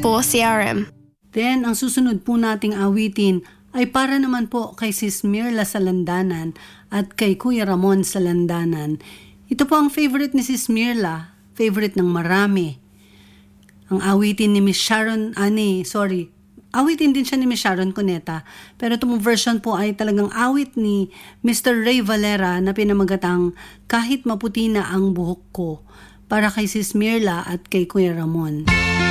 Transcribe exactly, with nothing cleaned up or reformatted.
po, C R M. Then, ang susunod po nating awitin ay para naman po kay Sis Mirla Salandanan at kay Kuya Ramon Salandanan. Ito po ang favorite ni Sis Mirla, favorite ng marami. Ang awitin ni Miss Sharon, ani, sorry, awitin din siya ni Miss Sharon Cuneta, pero itong version po ay talagang awit ni Mister Ray Valera na pinamagatang Kahit Maputi na ang Buhok Ko, para kay Sis Mirla at kay Kuya Ramon.